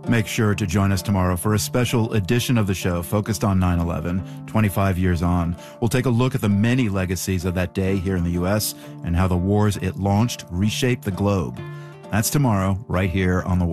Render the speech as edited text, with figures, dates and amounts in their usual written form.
Make sure to join us tomorrow for a special edition of the show focused on 9/11, 25 years on. We'll take a look at the many legacies of that day here in the U.S. and how the wars it launched reshaped the globe. That's tomorrow, right here on The